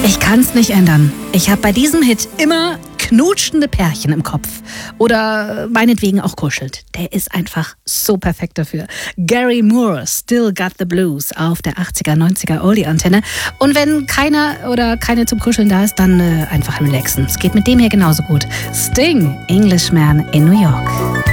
Ich kann's nicht ändern. Ich habe bei diesem Hit immer knutschende Pärchen im Kopf. Oder meinetwegen auch kuschelt. Der ist einfach so perfekt dafür. Gary Moore, Still Got the Blues auf der 80er, 90er Oldie-Antenne. Und wenn keiner oder keine zum Kuscheln da ist, dann einfach relaxen. Es geht mit dem hier genauso gut. Sting, Englishman in New York.